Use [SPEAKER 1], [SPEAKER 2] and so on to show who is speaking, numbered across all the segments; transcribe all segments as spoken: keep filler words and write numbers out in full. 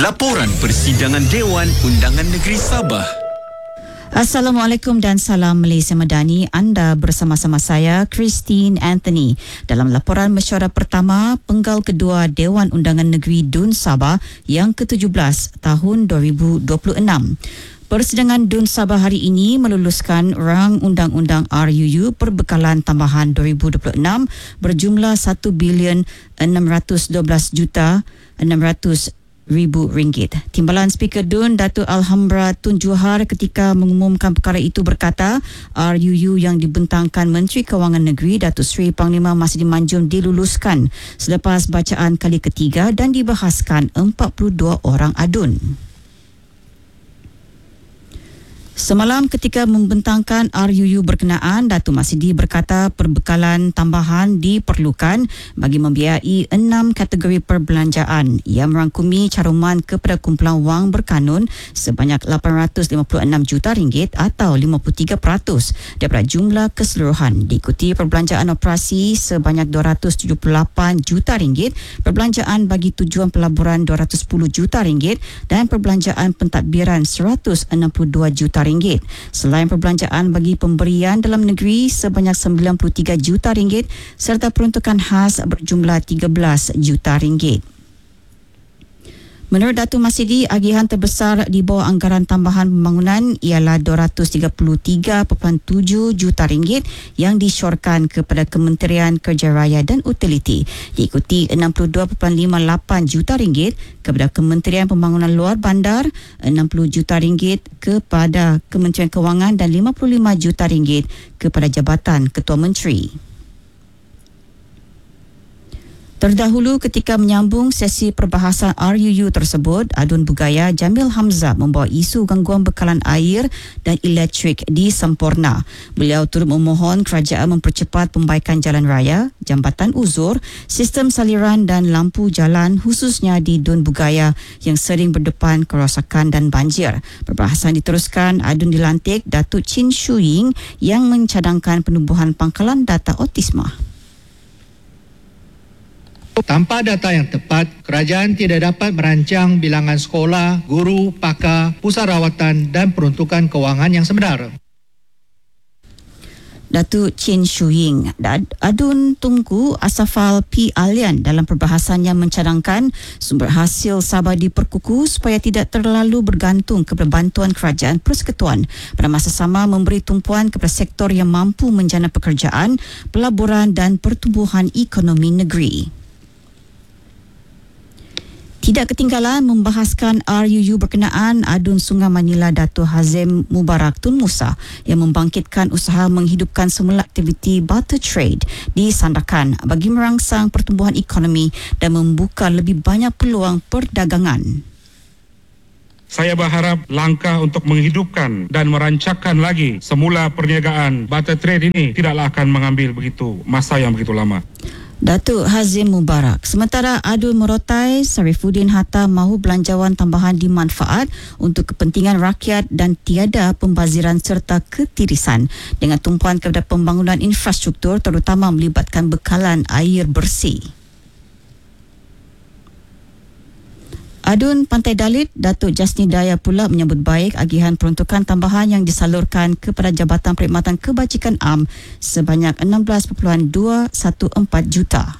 [SPEAKER 1] Laporan Persidangan Dewan Undangan Negeri Sabah.
[SPEAKER 2] Assalamualaikum dan salam Malaysia Madani. Anda bersama-sama saya, Christine Anthony, dalam laporan mesyuarat pertama Penggal Kedua Dewan Undangan Negeri Dun Sabah yang ke tujuh belas tahun dua ribu dua puluh enam. Persidangan Dun Sabah hari ini meluluskan rang Undang-Undang R U U Perbekalan Tambahan dua ribu dua puluh enam berjumlah satu bilion enam ratus dua belas juta enam ratus ribu ringgit. Timbalan Speaker Dun, Datuk Alhambra Tun Juhar, ketika mengumumkan perkara itu berkata, R U U yang dibentangkan Menteri Kewangan Negeri Datuk Seri Panglima Masidi Manjum diluluskan selepas bacaan kali ketiga dan dibahaskan empat puluh dua orang adun. Semalam ketika membentangkan R U U berkenaan, Datuk Masidi berkata perbekalan tambahan diperlukan bagi membiayai enam kategori perbelanjaan yang merangkumi caruman kepada kumpulan wang berkanun sebanyak lapan ratus lima puluh enam juta ringgit atau lima puluh tiga peratus daripada jumlah keseluruhan. Diikuti perbelanjaan operasi sebanyak dua ratus tujuh puluh lapan juta ringgit, perbelanjaan bagi tujuan pelaburan dua ratus sepuluh juta ringgit dan perbelanjaan pentadbiran seratus enam puluh dua juta ringgit. Selain perbelanjaan bagi pemberian dalam negeri sebanyak sembilan puluh tiga juta ringgit serta peruntukan khas berjumlah tiga belas juta ringgit. Menurut Datuk Masidi, agihan terbesar di bawah anggaran tambahan pembangunan ialah dua ratus tiga puluh tiga perpuluhan tujuh juta ringgit yang disyorkan kepada Kementerian Kerja Raya dan Utiliti, diikuti enam puluh dua perpuluhan lima lapan juta ringgit kepada Kementerian Pembangunan Luar Bandar, enam puluh juta ringgit kepada Kementerian Kewangan dan lima puluh lima juta ringgit kepada Jabatan Ketua Menteri. Terdahulu ketika menyambung sesi perbahasan R U U tersebut, Adun Bugaya Jamil Hamzah membawa isu gangguan bekalan air dan elektrik di Semporna. Beliau turut memohon kerajaan mempercepat pembaikan jalan raya, jambatan uzur, sistem saliran dan lampu jalan khususnya di Dun Bugaya yang sering berdepan kerosakan dan banjir. Perbahasan diteruskan, Adun dilantik Datuk Chin Shu Ying yang mencadangkan penubuhan pangkalan data autisma.
[SPEAKER 3] Tanpa data yang tepat, kerajaan tidak dapat merancang bilangan sekolah, guru, pakar, pusat rawatan dan peruntukan kewangan yang sebenar.
[SPEAKER 2] Datuk Chin Shu Ying. Adun Tunku Asafal P. Alian dalam perbahasannya mencadangkan sumber hasil Sabah diperkukuh supaya tidak terlalu bergantung kepada bantuan kerajaan persekutuan, pada masa sama memberi tumpuan kepada sektor yang mampu menjana pekerjaan, pelaburan dan pertumbuhan ekonomi negeri. Tidak ketinggalan membahaskan R U U berkenaan, Adun Sungai Manila Datuk Hazim Mubarak Tun Musa yang membangkitkan usaha menghidupkan semula aktiviti barter trade di Sandakan bagi merangsang pertumbuhan ekonomi dan membuka lebih banyak peluang perdagangan.
[SPEAKER 4] Saya berharap langkah untuk menghidupkan dan merancangkan lagi semula perniagaan barter trade ini tidaklah akan mengambil begitu masa yang begitu lama.
[SPEAKER 2] Datuk Hazim Mubarak. Sementara Adun Morotai Sarifuddin Hatta mahu belanjawan tambahan dimanfaat untuk kepentingan rakyat dan tiada pembaziran serta ketirisan dengan tumpuan kepada pembangunan infrastruktur terutama melibatkan bekalan air bersih. Adun Pantai Dalit Datuk Jasni Daya pula menyambut baik agihan peruntukan tambahan yang disalurkan kepada Jabatan Perkhidmatan Kebajikan Am sebanyak enam belas perpuluhan dua satu empat juta.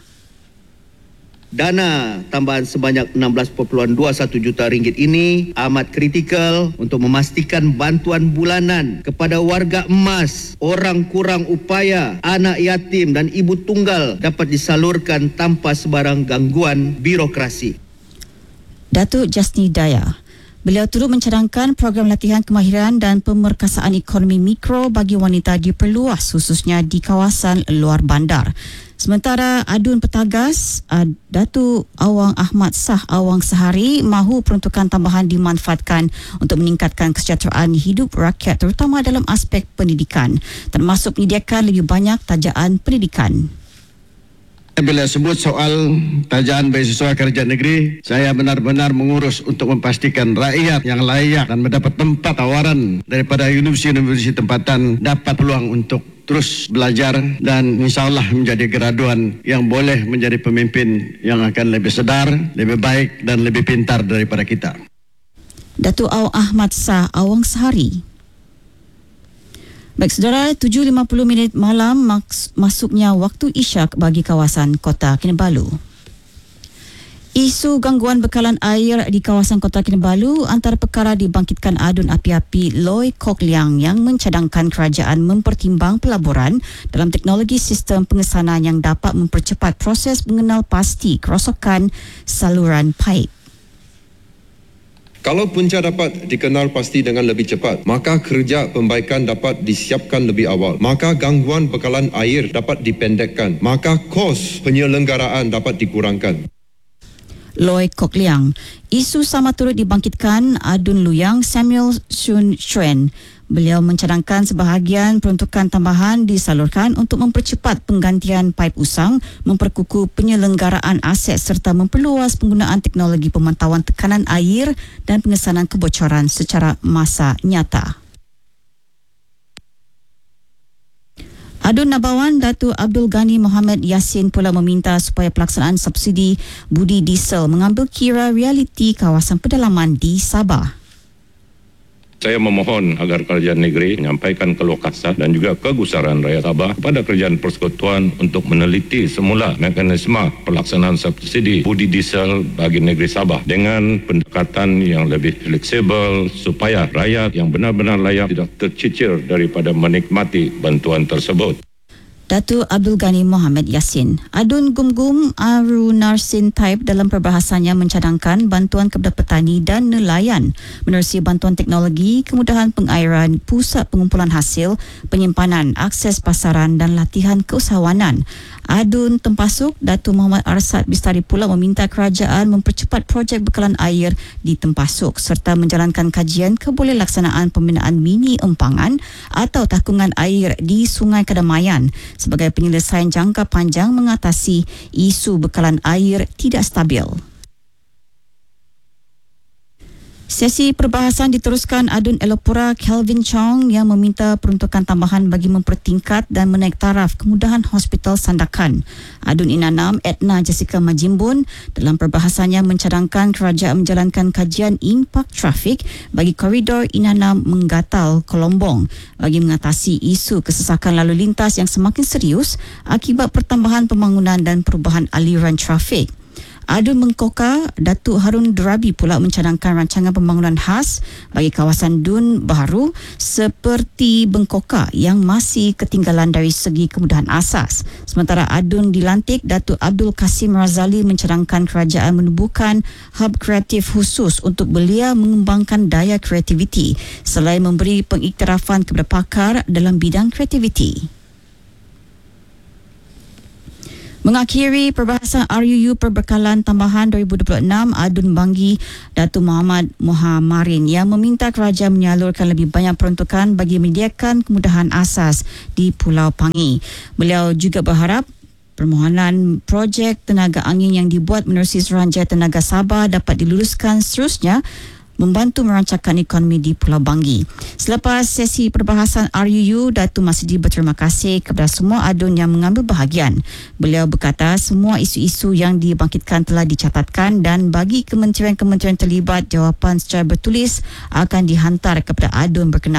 [SPEAKER 3] Dana tambahan sebanyak enam belas perpuluhan dua satu juta ringgit ini amat kritikal untuk memastikan bantuan bulanan kepada warga emas, orang kurang upaya, anak yatim dan ibu tunggal dapat disalurkan tanpa sebarang gangguan birokrasi.
[SPEAKER 2] Datuk Jasni Daya. Beliau turut mencadangkan program latihan kemahiran dan pemerkasaan ekonomi mikro bagi wanita diperluas khususnya di kawasan luar bandar. Sementara Adun Petagas, Datuk Awang Ahmad Sah Awang Sehari mahu peruntukan tambahan dimanfaatkan untuk meningkatkan kesejahteraan hidup rakyat terutama dalam aspek pendidikan, termasuk menyediakan lebih banyak tajaan pendidikan.
[SPEAKER 5] Bila sebut soal tajaan beasiswa kerja negeri, saya benar-benar mengurus untuk memastikan rakyat yang layak dan mendapat tempat tawaran daripada universiti-universiti tempatan dapat peluang untuk terus belajar dan insyaAllah menjadi graduan yang boleh menjadi pemimpin yang akan lebih sedar, lebih baik dan lebih pintar daripada kita.
[SPEAKER 2] Datuk Aw Ahmad Shah Awang Sehari. Baik saudara, tujuh lima puluh minit malam maks- masuknya waktu isyak bagi kawasan Kota Kinabalu. Isu gangguan bekalan air di kawasan Kota Kinabalu antara perkara dibangkitkan adun api-api Loy Kok Leang yang mencadangkan kerajaan mempertimbang pelaburan dalam teknologi sistem pengesanan yang dapat mempercepat proses mengenal pasti kerosakan saluran paip.
[SPEAKER 6] Kalau punca dapat dikenal pasti dengan lebih cepat, maka kerja pembaikan dapat disiapkan lebih awal. Maka gangguan bekalan air dapat dipendekkan. Maka kos penyelenggaraan dapat dikurangkan.
[SPEAKER 2] Loy Kok Leang. Isu sama turut dibangkitkan adun Luyang Samuel Sun Chuen. Beliau mencadangkan sebahagian peruntukan tambahan disalurkan untuk mempercepat penggantian paip usang, memperkukuh penyelenggaraan aset serta memperluas penggunaan teknologi pemantauan tekanan air dan pengesanan kebocoran secara masa nyata. Adun Nabawan Datuk Abdul Ghani Mohamed Yassin pula meminta supaya pelaksanaan subsidi budi diesel mengambil kira realiti kawasan pedalaman di Sabah.
[SPEAKER 7] Saya memohon agar kerajaan negeri menyampaikan keluh kesah dan juga kegusaran rakyat Sabah kepada kerajaan persekutuan untuk meneliti semula mekanisme pelaksanaan subsidi budi diesel bagi negeri Sabah dengan pendekatan yang lebih fleksibel supaya rakyat yang benar-benar layak tidak tercicir daripada menikmati bantuan tersebut.
[SPEAKER 2] Datuk Abdul Ghani Mohamed Yassin. Adun Gumgum Arunarsin Taib dalam perbahasannya mencadangkan bantuan kepada petani dan nelayan menerusi bantuan teknologi, kemudahan pengairan, pusat pengumpulan hasil, penyimpanan, akses pasaran dan latihan keusahawanan. Adun Tempasuk Datuk Muhammad Arsad Bistari pula meminta kerajaan mempercepat projek bekalan air di Tempasuk serta menjalankan kajian kebolehaksanaan pembinaan mini empangan atau takungan air di Sungai Kedamaian sebagai penyelesaian jangka panjang mengatasi isu bekalan air tidak stabil. Sesi perbahasan diteruskan adun Elopura Kelvin Chong yang meminta peruntukan tambahan bagi mempertingkat dan menaik taraf kemudahan Hospital Sandakan. Adun Inanam Edna Jessica Majimbun dalam perbahasannya mencadangkan kerajaan menjalankan kajian impak trafik bagi koridor Inanam Menggatal Kolombong bagi mengatasi isu kesesakan lalu lintas yang semakin serius akibat pertambahan pembangunan dan perubahan aliran trafik. Adun Mengkoka, Datuk Harun Durabi pula mencadangkan rancangan pembangunan khas bagi kawasan Dun Baharu seperti Bengkoka yang masih ketinggalan dari segi kemudahan asas. Sementara Adun dilantik, Datuk Abdul Kasim Razali mencadangkan kerajaan menubuhkan hub kreatif khusus untuk belia mengembangkan daya kreativiti selain memberi pengiktirafan kepada pakar dalam bidang kreativiti. Mengakhiri perbahasan R U U Perbekalan Tambahan dua ribu dua puluh enam, Adun Banggi Datuk Muhammad Muhammarin yang meminta kerajaan menyalurkan lebih banyak peruntukan bagi menyediakan kemudahan asas di Pulau Pangi. Beliau juga berharap permohonan projek tenaga angin yang dibuat menerusi Suruhanjaya Tenaga Sabah dapat diluluskan seterusnya membantu merancangkan ekonomi di Pulau Banggi. Selepas sesi perbahasan R U U, Datuk Masdi berterima kasih kepada semua adun yang mengambil bahagian. Beliau berkata semua isu-isu yang dibangkitkan telah dicatatkan dan bagi kementerian-kementerian terlibat, jawapan secara bertulis akan dihantar kepada adun berkenaan